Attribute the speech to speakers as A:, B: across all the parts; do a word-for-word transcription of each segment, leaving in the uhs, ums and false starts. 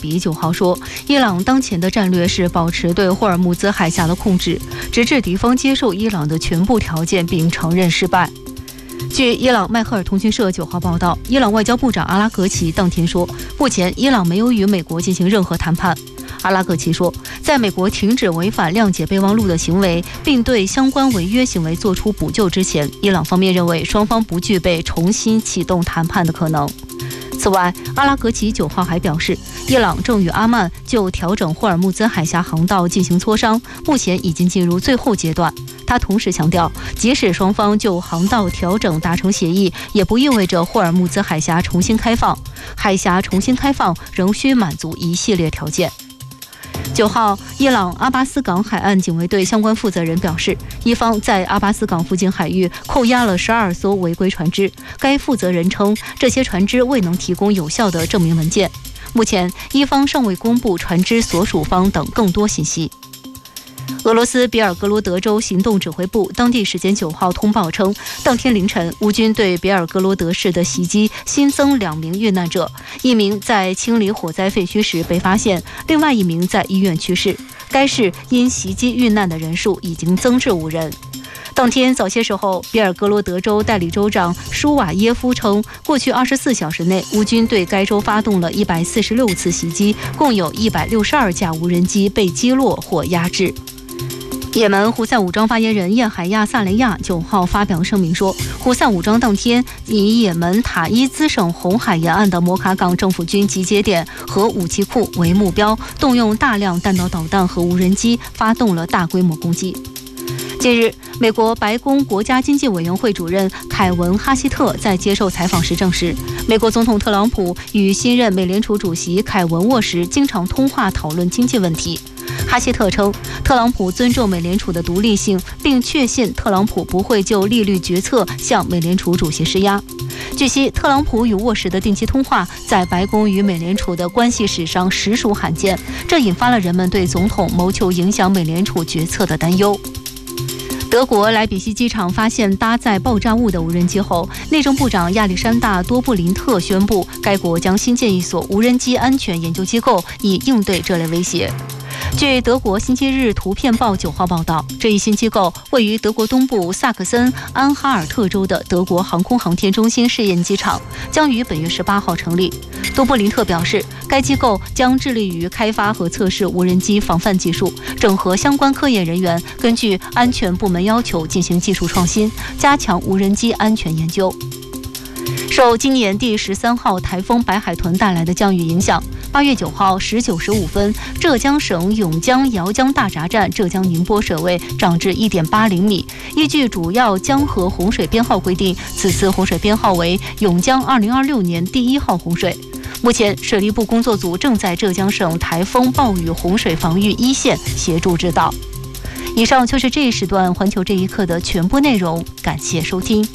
A: 比九号说，伊朗当前的战略是保持对霍尔木兹海峡的控制，直至敌方接受伊朗的全部条件并承认失败。据伊朗迈赫尔通讯社九号报道，伊朗外交部长阿拉格齐当天说，目前伊朗没有与美国进行任何谈判。阿拉格齐说，在美国停止违反谅解备忘录的行为，并对相关违约行为作出补救之前，伊朗方面认为双方不具备重新启动谈判的可能。此外，阿拉格齐九号还表示，伊朗正与阿曼就调整霍尔木兹海峡航道进行磋商，目前已经进入最后阶段。他同时强调，即使双方就航道调整达成协议，也不意味着霍尔木兹海峡重新开放。海峡重新开放仍需满足一系列条件。九号，伊朗阿巴斯港海岸警卫队相关负责人表示，伊方在阿巴斯港附近海域扣押了十二艘违规船只。该负责人称，这些船只未能提供有效的证明文件。目前，伊方尚未公布船只所属方等更多信息。俄罗斯别尔哥罗德州行动指挥部当地时间九号通报称，当天凌晨，乌军对别尔哥罗德市的袭击新增两名遇难者，一名在清理火灾废墟时被发现，另外一名在医院去世。该市因袭击遇难的人数已经增至五人。当天早些时候，别尔哥罗德州代理州长舒瓦耶夫称，过去二十四小时内，乌军对该州发动了一百四十六次袭击，共有一百六十二架无人机被击落或压制。也门胡塞武装发言人叶海亚萨雷亚九号发表声明说，胡塞武装当天以也门塔伊兹省红海沿岸的摩卡港政府军集结点和武器库为目标，动用大量弹道导弹和无人机，发动了大规模攻击。近日，美国白宫国家经济委员会主任凯文·哈希特在接受采访时证实，美国总统特朗普与新任美联储主席凯文沃时经常通话讨论经济问题。哈希特称，特朗普尊重美联储的独立性，并确信特朗普不会就利率决策向美联储主席施压。据悉，特朗普与沃什的定期通话在白宫与美联储的关系史上实属罕见，这引发了人们对总统谋求影响美联储决策的担忧。德国莱比锡机场发现搭载爆炸物的无人机后，内政部长亚历山大·多布林特宣布，该国将新建一所无人机安全研究机构，以应对这类威胁。据德国星期日图片报九号报道，这一新机构位于德国东部萨克森安哈尔特州的德国航空航天中心试验机场，将于本月十八号成立。多布林特表示，该机构将致力于开发和测试无人机防范技术，整合相关科研人员，根据安全部门要求进行技术创新，加强无人机安全研究。受今年第十三号台风白海豚带来的降雨影响，八月九号十九时五分，浙江省颍江姚江大闸站浙江宁波水位涨至一点八零米。依据主要江河洪水编号规定，此次洪水编号为颍江二零二六年第一号洪水。目前，水利部工作组正在浙江省台风暴雨洪水防御一线协助指导。以上就是这一时段环球这一刻的全部内容，感谢收听。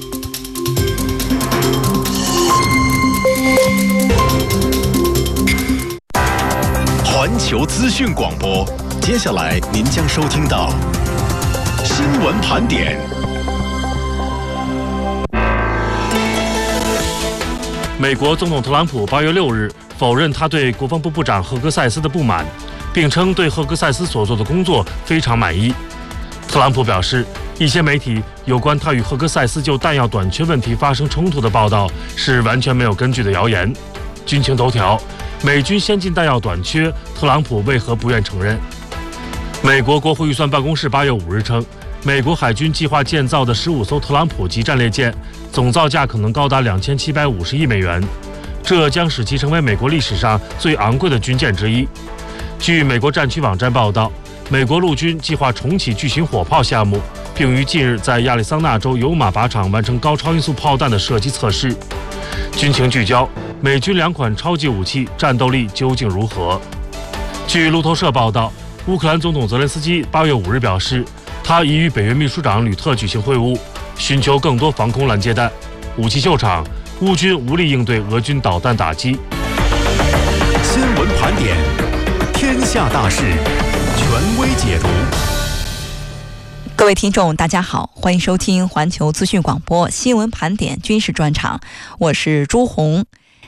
B: 环球资讯广播，接下来您将收听到新闻盘点。
C: 美国总统特朗普八月六日否认他对国防部部长赫格塞斯的不满，并称对赫格塞斯所做的工作非常满意。特朗普表示，一些媒体有关他与赫格塞斯就弹药短缺问题发生冲突的报道是完全没有根据的谣言。军情头条：美军先进弹药短缺，特朗普为何不愿承认？美国国会预算办公室八月五日称，美国海军计划建造的十五艘特朗普级战列舰，总造价可能高达两千七百五十亿美元，这将使其成为美国历史上最昂贵的军舰之一。据美国战区网站报道，美国陆军计划重启巨型火炮项目，并于近日在亚利桑那州油马靶场完成高超音速炮弹的射击测试。军情聚焦：美军两款超级武器战斗力究竟如何？据路透社报道，乌克兰总统泽连斯基八月五日表示，他已与北约秘书长吕特举行会晤，寻求更多防空拦截弹。武器秀场，乌军无力应对俄军导弹打击。
B: 新闻盘点，天下大事，权威解读。
D: 各位听众大家好，欢迎收听环球资讯广播新闻盘点军事专场，我是朱红。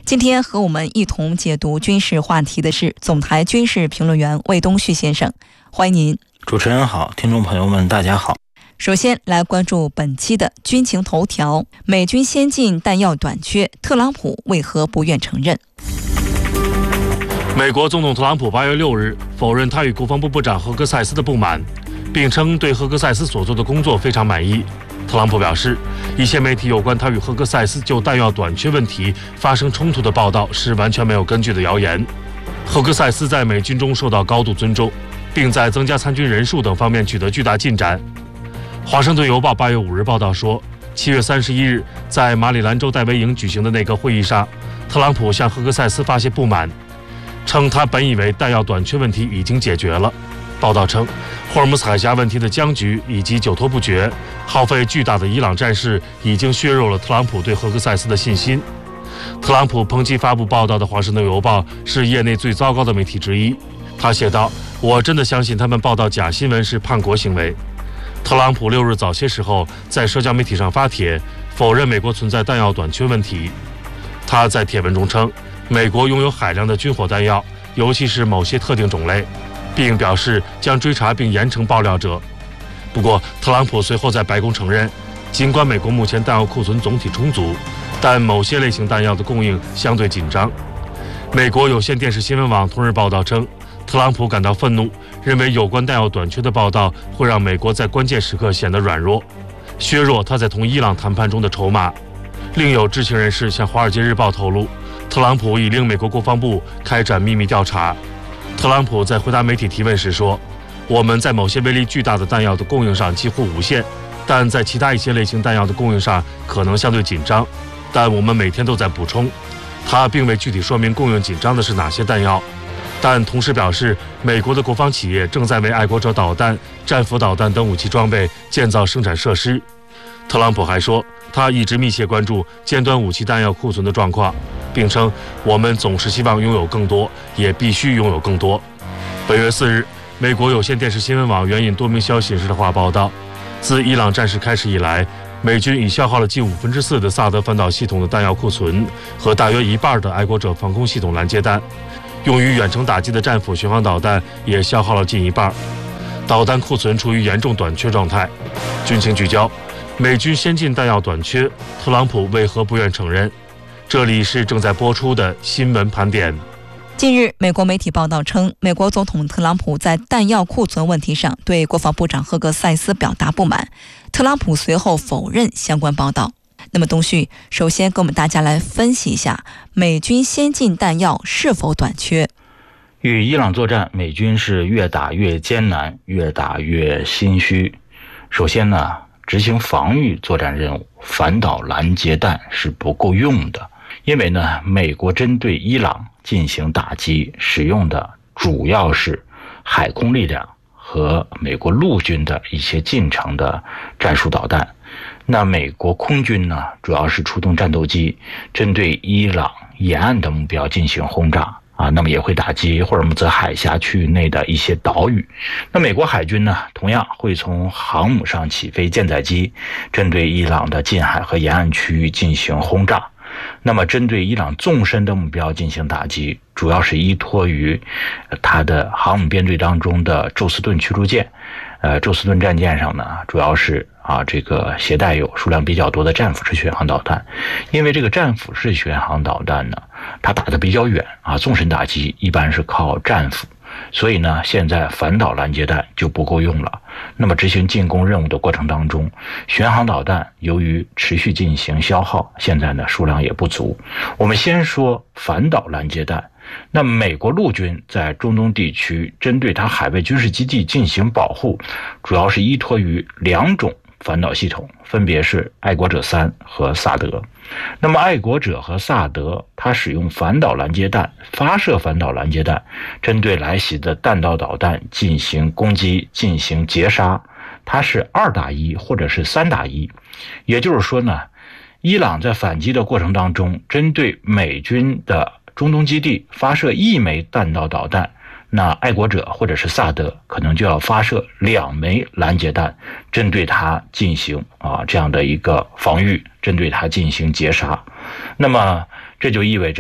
D: 今天和我们一同解读军事话题的是总台军事评论员魏东旭先生，欢迎您。
E: 主持人好，听众朋友们大家好。
D: 首先来关注本期的军情头条：美军先进弹药短缺，特朗普为何不愿承认？
C: 美国总统特朗普八月六日否认他与国防部部长荷格塞斯的不满，并称对荷格塞斯所做的工作非常满意。特朗普表示，一些媒体有关他与荷格塞斯就弹药短缺问题发生冲突的报道是完全没有根据的谣言。荷格塞斯在美军中受到高度尊重，并在增加参军人数等方面取得巨大进展。华盛顿邮报八月五日报道说，七月三十一日在马里兰州戴维营举行的那个会议上，特朗普向荷格塞斯发泄不满，称他本以为弹药短缺问题已经解决了。报道称，霍尔木兹海峡问题的僵局以及久拖不决、耗费巨大的伊朗战事已经削弱了特朗普对荷格塞斯的信心。特朗普抨击发布报道的《华盛顿邮报》是业内最糟糕的媒体之一。他写道：“我真的相信他们报道假新闻是叛国行为。”特朗普六日早些时候在社交媒体上发帖，否认美国存在弹药短缺问题。他在帖文中称，美国拥有海量的军火弹药，尤其是某些特定种类，并表示将追查并严惩爆料者。不过，特朗普随后在白宫承认，尽管美国目前弹药库存总体充足，但某些类型弹药的供应相对紧张。美国有线电视新闻网同日报道称，特朗普感到愤怒，认为有关弹药短缺的报道会让美国在关键时刻显得软弱，削弱他在同伊朗谈判中的筹码。另有知情人士向《华尔街日报》透露，特朗普已令美国国防部开展秘密调查。特朗普在回答媒体提问时说，我们在某些威力巨大的弹药的供应上几乎无限，但在其他一些类型弹药的供应上可能相对紧张，但我们每天都在补充。他并未具体说明供应紧张的是哪些弹药，但同时表示，美国的国防企业正在为爱国者导弹、战斧导弹等武器装备建造生产设施。特朗普还说，他一直密切关注尖端武器弹药库存的状况，并称，我们总是希望拥有更多，也必须拥有更多。本月四日，美国有线电视新闻网援引多名消息人士的话报道，自伊朗战事开始以来，美军已消耗了近五分之四的萨德反导系统的弹药库存和大约一半的爱国者防空系统拦截弹，用于远程打击的战斧巡航导弹也消耗了近一半，导弹库存处于严重短缺状态。军情聚焦，美军先进弹药短缺，特朗普为何不愿承认？这里是正在播出的新闻盘点。
D: 近日，美国媒体报道称，美国总统特朗普在弹药库存问题上对国防部长荷格塞斯表达不满，特朗普随后否认相关报道。那么东旭，首先跟我们大家来分析一下美军先进弹药是否短缺。
E: 与伊朗作战，美军是越打越艰难，越打越心虚。首先呢，执行防御作战任务，反导拦截弹是不够用的，因为呢，美国针对伊朗进行打击使用的主要是海空力量和美国陆军的一些近程的战术导弹。那美国空军呢，主要是出动战斗机针对伊朗沿岸的目标进行轰炸啊，那么也会打击霍尔木兹海峡区域内的一些岛屿。那美国海军呢，同样会从航母上起飞舰载机，针对伊朗的近海和沿岸区域进行轰炸。那么针对伊朗纵深的目标进行打击，主要是依托于它的航母编队当中的宙斯盾驱逐舰。呃，宙斯盾战舰上呢，主要是啊这个携带有数量比较多的战斧式巡航导弹。因为这个战斧式巡航导弹呢，它打得比较远啊，纵深打击一般是靠战斧，所以呢，现在反导拦截弹就不够用了。那么执行进攻任务的过程当中，巡航导弹由于持续进行消耗，现在呢数量也不足。我们先说反导拦截弹。那美国陆军在中东地区针对它海卫军事基地进行保护，主要是依托于两种反导系统，分别是爱国者三和萨德。那么爱国者和萨德它使用反导拦截弹，发射反导拦截弹，针对来袭的弹道导弹进行攻击，进行截杀，它是二打一或者是三打一。也就是说呢，伊朗在反击的过程当中，针对美军的中东基地发射一枚弹道导弹，那爱国者或者是萨德可能就要发射两枚拦截弹，针对它进行啊这样的一个防御，针对它进行截杀。那么这就意味着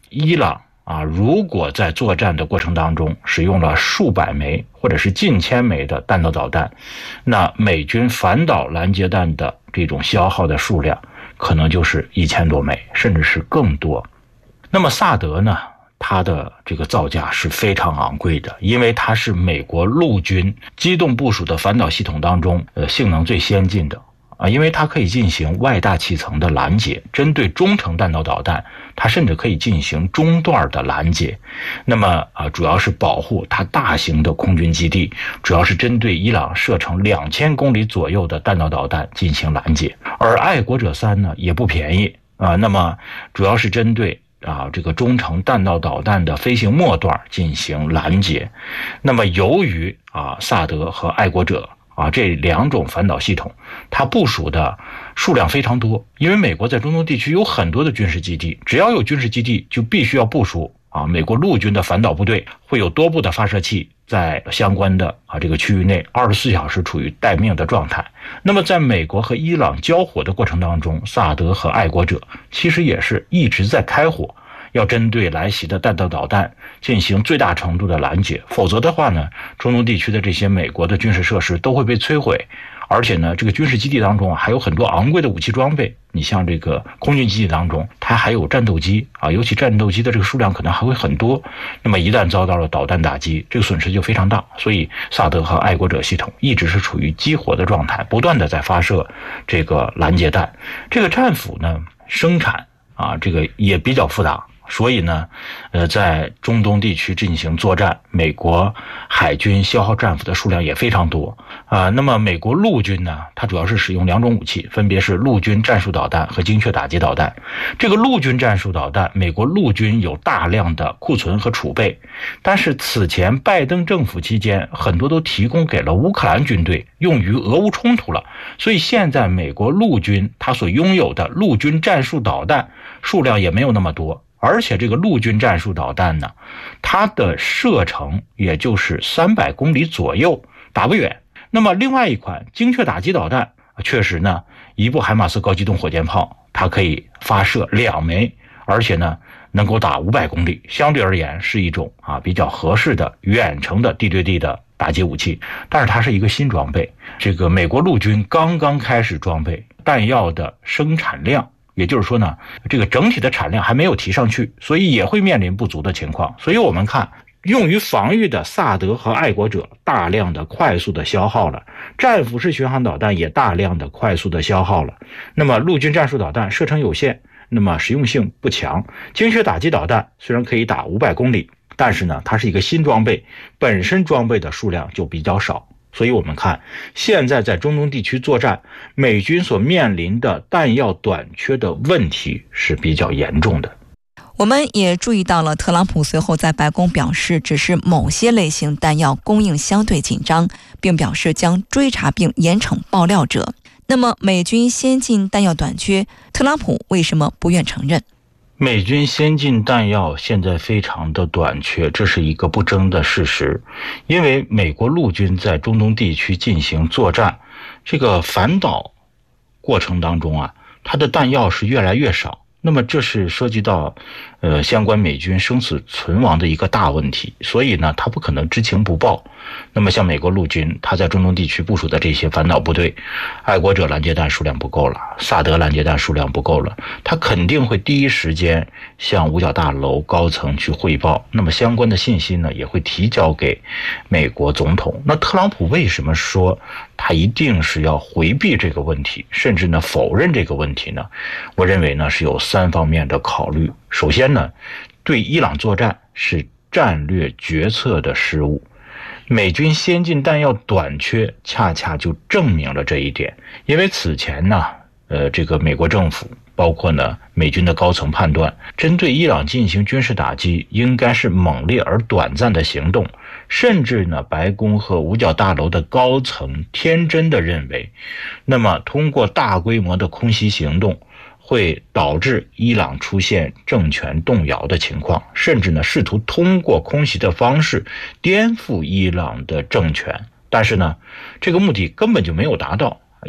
E: 伊朗啊，如果在作战的过程当中使用了数百枚或者是近千枚的弹道导弹，那美军反导拦截弹的这种消耗的数量可能就是一千多枚，甚至是更多。那么萨德呢，它的这个造价是非常昂贵的，因为它是美国陆军机动部署的反导系统当中呃性能最先进的啊，因为它可以进行外大气层的拦截，针对中程弹道导弹，它甚至可以进行中段的拦截。那么啊，主要是保护它大型的空军基地，主要是针对伊朗射程两千公里左右的弹道导弹进行拦截。而爱国者三呢也不便宜啊，那么主要是针对啊，这个中程弹道导弹的飞行末段进行拦截。那么由于啊萨德和爱国者啊这两种反导系统，它部署的数量非常多，因为美国在中东地区有很多的军事基地，只要有军事基地就必须要部署啊美国陆军的反导部队，会有多部的发射器在相关的啊这个区域内二十四小时处于待命的状态。那么在美国和伊朗交火的过程当中，萨德和爱国者其实也是一直在开火，要针对来袭的弹道导弹进行最大程度的拦截，否则的话呢，中东地区的这些美国的军事设施都会被摧毁。而且呢，这个军事基地当中还有很多昂贵的武器装备，你像这个空军基地当中，它还有战斗机啊，尤其战斗机的这个数量可能还会很多。那么一旦遭到了导弹打击，这个损失就非常大。所以萨德和爱国者系统一直是处于激活的状态，不断的在发射这个拦截弹。这个战斧呢，生产啊，这个也比较复杂。所以呢，呃，在中东地区进行作战，美国海军消耗战斧的数量也非常多啊、呃。那么美国陆军呢，它主要是使用两种武器，分别是陆军战术导弹和精确打击导弹。这个陆军战术导弹，美国陆军有大量的库存和储备，但是此前拜登政府期间，很多都提供给了乌克兰军队，用于俄乌冲突了。所以现在美国陆军它所拥有的陆军战术导弹数量也没有那么多。而且这个陆军战术导弹呢，它的射程也就是三百公里左右，打不远。那么另外一款精确打击导弹，确实呢，一部海马斯高机动火箭炮，它可以发射两枚，而且呢，能够打五百公里，相对而言是一种啊比较合适的远程的地对地的打击武器。但是它是一个新装备，这个美国陆军刚刚开始装备，弹药的生产量，也就是说呢，这个整体的产量还没有提上去，所以也会面临不足的情况。所以我们看用于防御的萨德和爱国者大量的快速的消耗了，战斧式巡航导弹也大量的快速的消耗了。那么陆军战术导弹射程有限，那么实用性不强。精确打击导弹虽然可以打五百公里，但是呢，它是一个新装备，本身装备的数量就比较少。所以我们看现在在中东地区作战，美军所面临的弹药短缺的问题是比较严重的。
D: 我们也注意到了，特朗普随后在白宫表示，只是某些类型弹药供应相对紧张，并表示将追查并严惩爆料者。那么美军先进弹药短缺，特朗普为什么不愿承认？
E: 美军先进弹药现在非常的短缺，这是一个不争的事实。因为美国陆军在中东地区进行作战，这个反导过程当中啊，它的弹药是越来越少。那么这是涉及到呃相关美军生死存亡的一个大问题，所以呢，他不可能知情不报。那么像美国陆军，他在中东地区部署的这些反导部队，爱国者拦截弹数量不够了，萨德拦截弹数量不够了，他肯定会第一时间向五角大楼高层去汇报。那么相关的信息呢，也会提交给美国总统。那特朗普为什么说他一定是要回避这个问题，甚至呢否认这个问题呢？我认为呢是有三方面的考虑。首先呢，对伊朗作战是战略决策的失误。美军先进弹药短缺恰恰就证明了这一点。因为此前呢，呃，这个美国政府包括呢美军的高层判断，针对伊朗进行军事打击应该是猛烈而短暂的行动，甚至呢白宫和五角大楼的高层天真的认为，那么通过大规模的空袭行动会导致伊朗出现政权动摇的情况，甚至呢试图通过空袭的方式颠覆伊朗的政权。但是呢，这个目的根本就没有达到。伊朗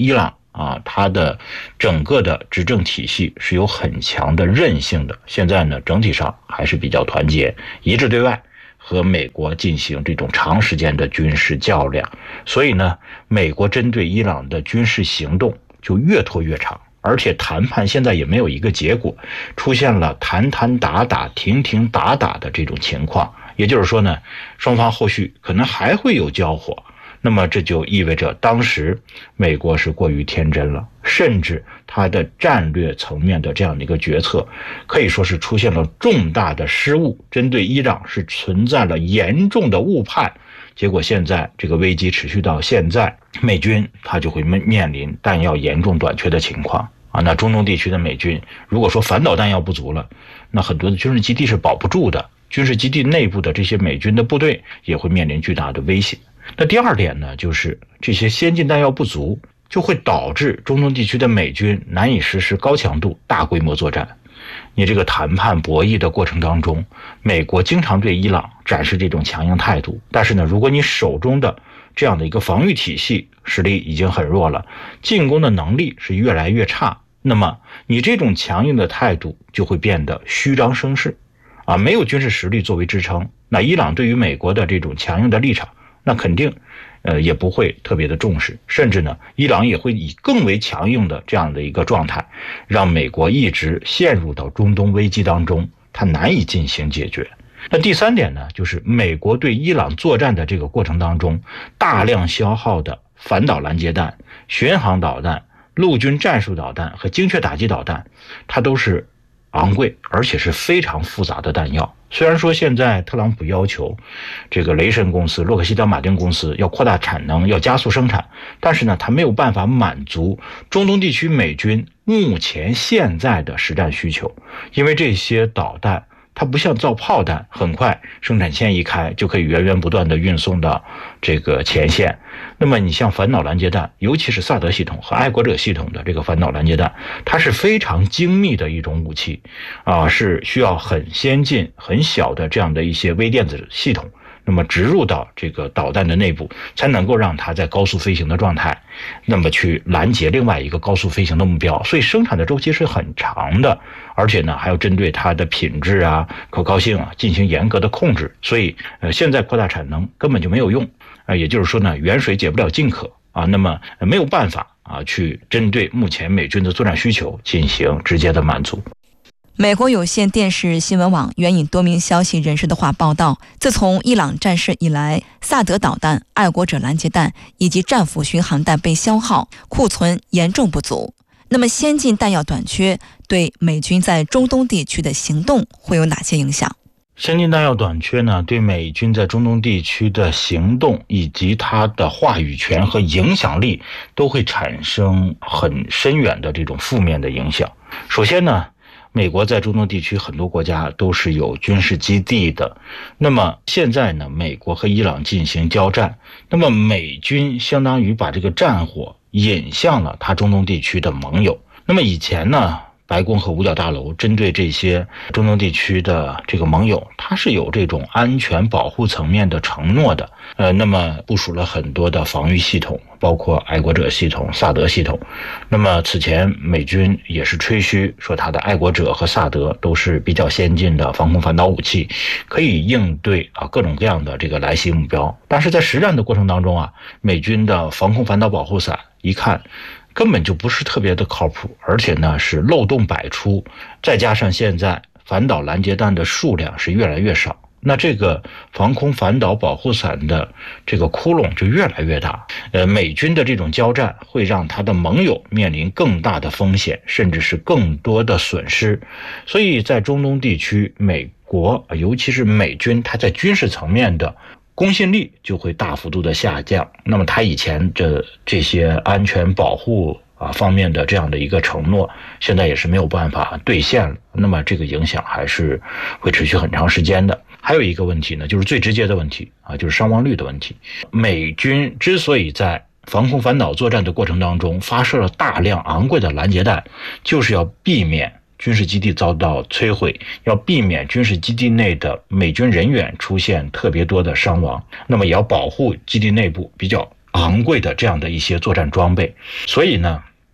E: 啊，它的整个的执政体系是有很强的韧性的。现在呢，整体上还是比较团结，一致对外，和美国进行这种长时间的军事较量。所以呢，美国针对伊朗的军事行动就越拖越长，而且谈判现在也没有一个结果，出现了谈谈打打、停停打打的这种情况。也就是说呢，双方后续可能还会有交火。那么这就意味着当时美国是过于天真了，甚至它的战略层面的这样的一个决策可以说是出现了重大的失误，针对伊朗是存在了严重的误判。结果现在这个危机持续到现在，美军它就会面临弹药严重短缺的情况啊。那中东地区的美军如果说反导弹药不足了，那很多的军事基地是保不住的，军事基地内部的这些美军的部队也会面临巨大的威胁。那第二点呢，就是这些先进弹药不足，就会导致中东地区的美军难以实施高强度大规模作战。你这个谈判博弈的过程当中，美国经常对伊朗展示这种强硬态度，但是呢，如果你手中的这样的一个防御体系实力已经很弱了，进攻的能力是越来越差，那么你这种强硬的态度就会变得虚张声势啊，没有军事实力作为支撑，那伊朗对于美国的这种强硬的立场，那肯定呃也不会特别的重视，甚至呢，伊朗也会以更为强硬的这样的一个状态，让美国一直陷入到中东危机当中，它难以进行解决。那第三点呢，就是美国对伊朗作战的这个过程当中，大量消耗的反导拦截弹、巡航导弹、陆军战术导弹和精确打击导弹，它都是昂贵而且是非常复杂的弹药。虽然说现在特朗普要求这个雷神公司、洛克希德马丁公司要扩大产能，要加速生产，但是呢，他没有办法满足中东地区美军目前现在的实战需求，因为这些导弹它不像造炮弹，很快生产线一开就可以源源不断的运送到这个前线。那么你像反导拦截弹，尤其是萨德系统和爱国者系统的这个反导拦截弹，它是非常精密的一种武器啊，是需要很先进很小的这样的一些微电子系统，那么植入到这个导弹的内部，才能够让它在高速飞行的状态，那么去拦截另外一个高速飞行的目标。所以生产的周期是很长的，而且呢还要针对它的品质啊、可靠性啊进行严格的控制。所以呃现在扩大产能根本就没有用啊，也就是说呢，远水解不了近渴啊，那么没有办法啊去针对目前美军的作战需求进行直接的满足。
D: 美国有线电视新闻网援引多名消息人士的话报道，自从伊朗战事以来，萨德导弹、爱国者拦截弹以及战斧巡航弹被消耗，库存严重不足。那么先进弹药短缺对美军在中东地区的行动会有哪些影响？
E: 先进弹药短缺呢，对美军在中东地区的行动以及它的话语权和影响力都会产生很深远的这种负面的影响。首先呢，美国在中东地区很多国家都是有军事基地的，那么现在呢，美国和伊朗进行交战，那么美军相当于把这个战火引向了他中东地区的盟友。那么以前呢，白宫和五角大楼针对这些中东地区的这个盟友，它是有这种安全保护层面的承诺的，呃，那么部署了很多的防御系统，包括爱国者系统、萨德系统。那么此前美军也是吹嘘说，它的爱国者和萨德都是比较先进的防空反导武器，可以应对啊各种各样的这个来袭目标。但是在实战的过程当中啊，美军的防空反导保护伞一看根本就不是特别的靠谱，而且呢是漏洞百出，再加上现在反导拦截弹的数量是越来越少，那这个防空反导保护伞的这个窟窿就越来越大。呃，美军的这种交战会让他的盟友面临更大的风险，甚至是更多的损失。所以在中东地区，美国尤其是美军，它在军事层面的公信力就会大幅度的下降。那么他以前这这些安全保护啊方面的这样的一个承诺，现在也是没有办法兑现了。那么这个影响还是会持续很长时间的。还有一个问题呢，就是最直接的问题啊，就是伤亡率的问题。美军之所以在防空反导作战的过程当中发射了大量昂贵的拦截弹，就是要避免军事基地遭到摧毁，要避免军事基地内的美军人员出现特别多的伤亡，那么也要保护基地内部比较昂贵的这样的一些作战装备。所以呢，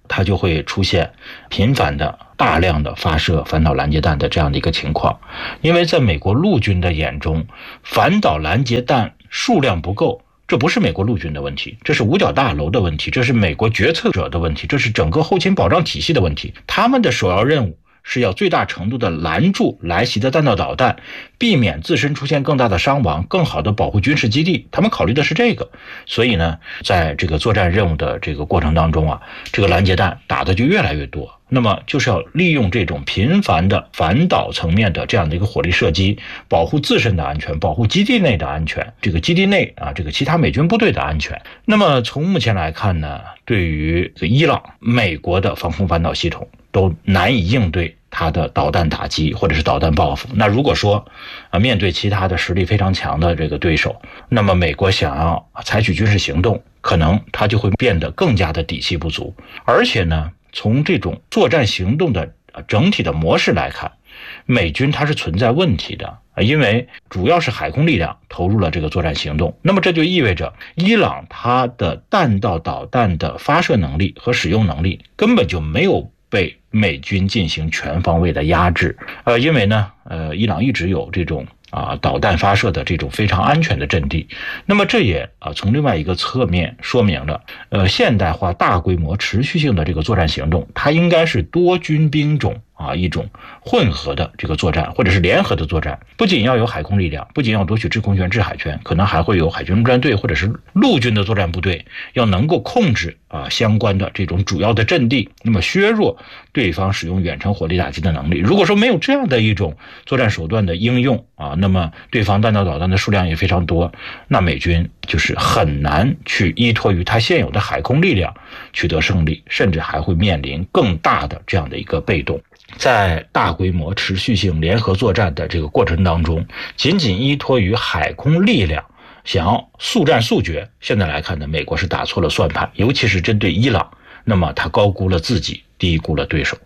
E: 它就会出现频繁的大量的发射反导拦截弹的这样的一个情况。因为在美国陆军的眼中，反导拦截弹数量不够，这不是美国陆军的问题，这是五角大楼的问题，这是美国决策者的问题，这是整个后勤保障体系的问题。他们的首要任务是要最大程度的拦住来袭的弹道导弹，避免自身出现更大的伤亡，更好的保护军事基地。他们考虑的是这个。所以呢，在这个作战任务的这个过程当中啊，这个拦截弹打的就越来越多。那么就是要利用这种频繁的反导层面的这样的一个火力射击，保护自身的安全，保护基地内的安全，这个基地内啊，这个其他美军部队的安全。那么从目前来看呢，对于伊朗，美国的防空反导系统都难以应对它的导弹打击或者是导弹报复。那如果说啊，面对其他的实力非常强的这个对手，那么美国想要采取军事行动，可能它就会变得更加的底气不足。而且呢，从这种作战行动的整体的模式来看，美军它是存在问题的，因为主要是海空力量投入了这个作战行动。那么这就意味着伊朗它的弹道导弹的发射能力和使用能力根本就没有被美军进行全方位的压制。呃，因为呢，呃，伊朗一直有这种啊导弹发射的这种非常安全的阵地。那么这也啊从另外一个侧面说明了，呃，现代化大规模持续性的这个作战行动，它应该是多军兵种啊一种混合的这个作战，或者是联合的作战。不仅要有海空力量，不仅要夺取制空权、制海权，可能还会有海军陆战队或者是陆军的作战部队，要能够控制啊相关的这种主要的阵地，那么削弱对方使用远程火力打击的能力。如果说没有这样的一种作战手段的应用啊，那么对方弹道导弹的数量也非常多，那美军就是很难去依托于它现有的海空力量取得胜利，甚至还会面临更大的这样的一个被动。在大规模持续性联合作战的这个过程当中，仅仅依托于海空力量想要速战速决，现在来看呢，美国是打错了算盘，尤其是针对伊朗，那么他高估了自己，低估了对手。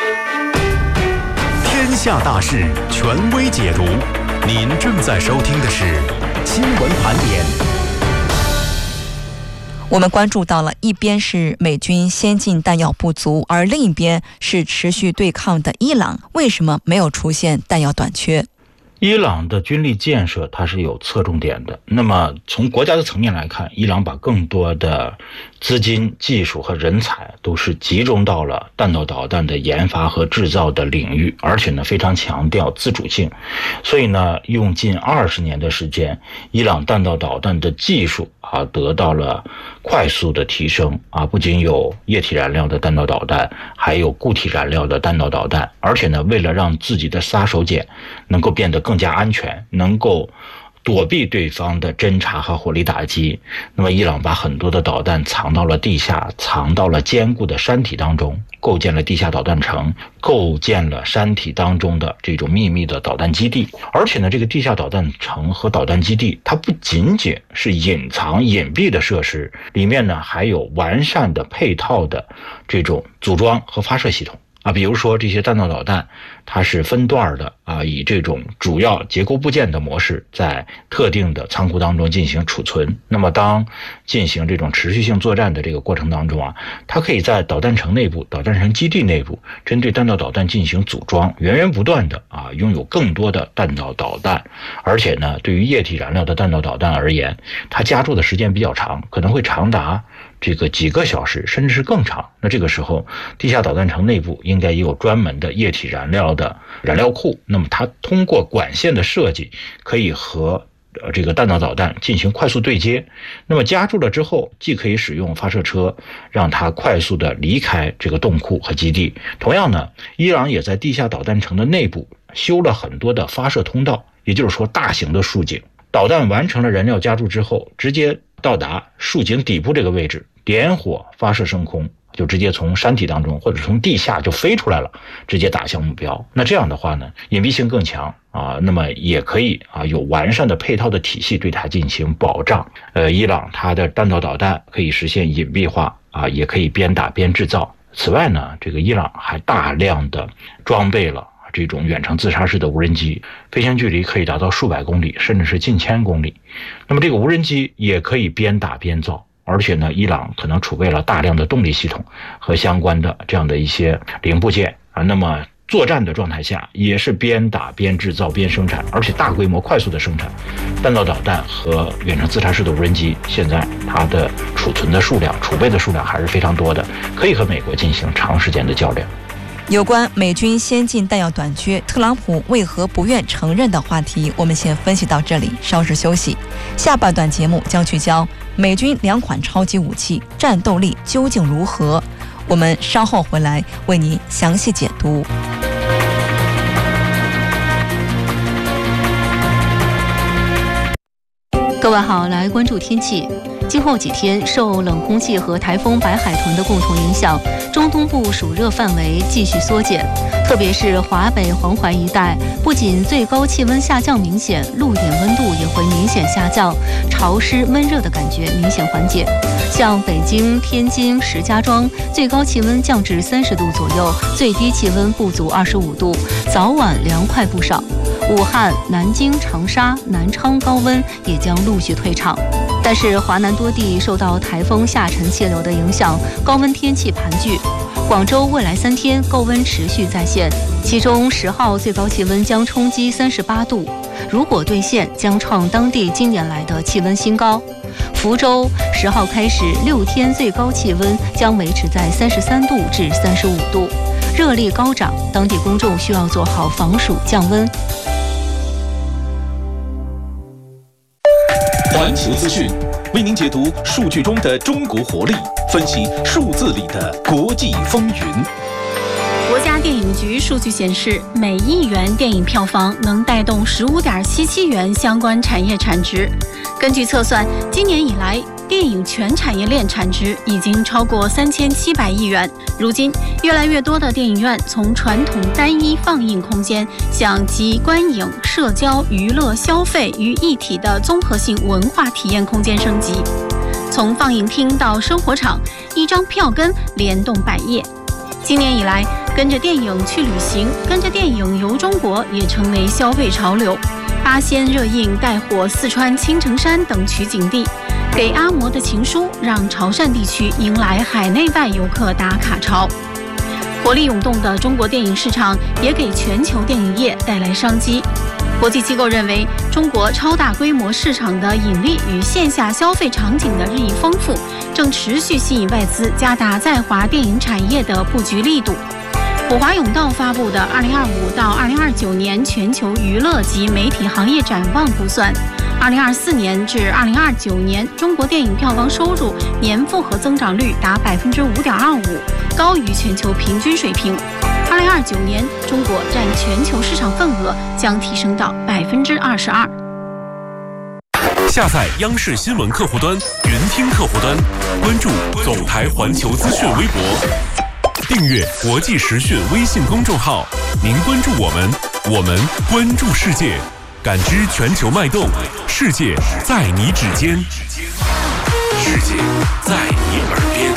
B: 天下大事，权威解读。您正在收听的是新闻盘点。
D: 我们关注到了，一边是美军先进弹药不足，而另一边是持续对抗的伊朗，为什么没有出现弹药短缺？
E: 伊朗的军力建设它是有侧重点的。那么从国家的层面来看，伊朗把更多的资金、技术和人才都是集中到了弹道导弹的研发和制造的领域，而且呢非常强调自主性。所以呢，用近二十年的时间，伊朗弹道导弹的技术啊得到了快速的提升啊，不仅有液体燃料的弹道导弹，还有固体燃料的弹道导弹。而且呢，为了让自己的杀手锏能够变得更加安全，能够躲避对方的侦察和火力打击，那么伊朗把很多的导弹藏到了地下，藏到了坚固的山体当中，构建了地下导弹城，构建了山体当中的这种秘密的导弹基地。而且呢，这个地下导弹城和导弹基地，它不仅仅是隐藏隐蔽的设施，里面呢还有完善的配套的这种组装和发射系统啊，比如说这些弹道导弹，它是分段的啊，以这种主要结构部件的模式，在特定的仓库当中进行储存。那么当进行这种持续性作战的这个过程当中啊，它可以在导弹城内部、导弹城基地内部，针对弹道导弹进行组装，源源不断的啊，拥有更多的弹道导弹。而且呢，对于液体燃料的弹道导弹而言，它加注的时间比较长，可能会长达这个几个小时，甚至是更长。那这个时候，地下导弹城内部应该也有专门的液体燃料的燃料库，那么它通过管线的设计，可以和呃这个弹道导弹进行快速对接。那么加注了之后，既可以使用发射车让它快速的离开这个洞库和基地。同样呢，伊朗也在地下导弹城的内部修了很多的发射通道，也就是说大型的竖井。导弹完成了燃料加注之后，直接到达竖井底部这个位置，点火发射升空，就直接从山体当中或者从地下就飞出来了，直接打向目标。那这样的话呢，隐蔽性更强啊，那么也可以啊有完善的配套的体系对它进行保障。呃，伊朗它的弹道导弹可以实现隐蔽化啊，也可以边打边制造。此外呢，这个伊朗还大量的装备了这种远程自杀式的无人机，飞行距离可以达到数百公里，甚至是近千公里。那么这个无人机也可以边打边造而且呢，伊朗可能储备了大量的动力系统和相关的这样的一些零部件啊。那么作战的状态下，也是边打边制造边生产，而且大规模快速的生产弹道导弹和远程自杀式的无人机。现在它的储存的数量、储备的数量还是非常多的，可以和美国进行长时间的较量。
D: 有关美军先进弹药短缺，特朗普为何不愿承认的话题，我们先分析到这里，稍事休息。下半段节目将聚焦美军两款超级武器战斗力究竟如何，我们稍后回来为您详细解读。
A: 各位好，来关注天气。今后几天，受冷空气和台风白海豚的共同影响，中东部暑热范围继续缩减，特别是华北、黄淮一带，不仅最高气温下降明显，陆点温度也会明显下降，潮湿闷热的感觉明显缓解。像北京、天津、石家庄，最高气温降至三十度左右，最低气温不足二十五度，早晚凉快不少。武汉、南京、长沙、南昌高温也将陆续退场。但是华南多地受到台风下沉气流的影响，高温天气盘踞。广州未来三天高温持续再现，其中十号最高气温将冲击三十八度，如果兑现，将创当地近年来的气温新高。福州十号开始六天最高气温将维持在三十三度至三十五度，热力高涨，当地公众需要做好防暑降温。
B: 环球资讯为您解读数据中的中国活力，分析数字里的国际风云。
F: 国家电影局数据显示，每亿元电影票房能带动十五点七七元相关产业产值。根据测算，今年以来，电影全产业链产值已经超过三千七百亿元。如今，越来越多的电影院从传统单一放映空间向集观影、社交、娱乐、消费于一体的综合性文化体验空间升级。从放映厅到生活场，一张票根联动百业。今年以来，跟着电影去旅行，跟着电影游中国也成为消费潮流。八仙热映带火四川青城山等取景地，给阿嬷的情书让潮汕地区迎来海内外游客打卡潮。活力涌动的中国电影市场也给全球电影业带来商机。国际机构认为，中国超大规模市场的引力与线下消费场景的日益丰富，正持续吸引外资加大在华电影产业的布局力度。普华永道发布的二零二五到二零二九年全球娱乐及媒体行业展望估算，二零二四年至二零二九年，中国电影票房收入年复合增长率达百分之五点二五，高于全球平均水平。二零二九年，中国占全球市场份额将提升到百分之二十二。
G: 下载央视新闻客户端、云听客户端，关注总台环球资讯微博，订阅国际时讯微信公众号。您关注我们，我们关注世界，感知全球脉动，世界在你指尖，世界在你耳边。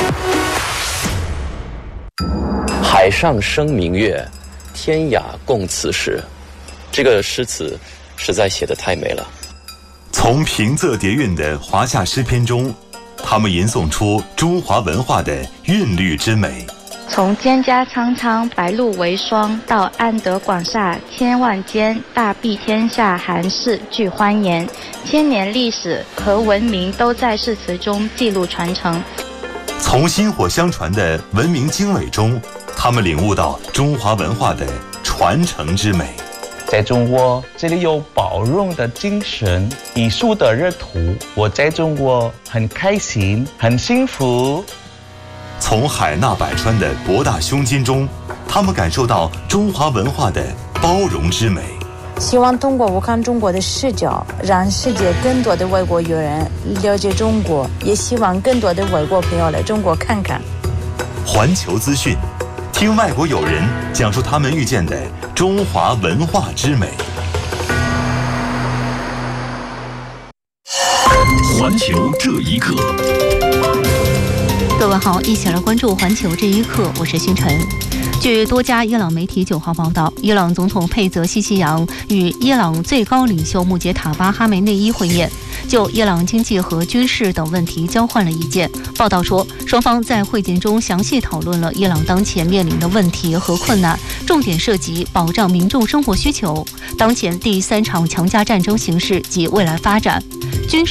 H: 海上生明月，天涯共此时。这个诗词实在写得太美了。
I: 从平仄叠韵的华夏诗篇中，他们吟诵出中华文化的韵律之美。
J: 从蒹葭苍苍，白露为霜，到安得广厦千万间，大庇天下寒士俱欢颜。千年历史和文明都在诗词中记录传承。
I: 从薪火相传的文明经纬中，他们领悟到中华文化的传承之美。
K: 在中国，这里有包容的精神，艺术的热土。我在中国很开心，很幸福。
I: 从海纳百川的博大胸襟中，他们感受到中华文化的包容之美。
L: 希望通过我看中国的视角，让世界更多的外国友人了解中国，也希望更多的外国朋友来中国看看。
I: 环球资讯，听外国友人讲述他们遇见的中华文化之美。
B: 环球这一刻，
A: 各位好，一起来关注环球这一刻，我是星辰。据多家伊朗媒体九号报道，伊朗总统佩泽西西扬与伊朗最高领袖穆杰塔巴哈梅内伊会面， 就伊朗经济和军事等问题交换了意见。报道说，双方在会见中详细讨论了伊朗当前面临的问题和困难，重点涉及保障民众生活需求、当前第三场强加战争形势及未来发展。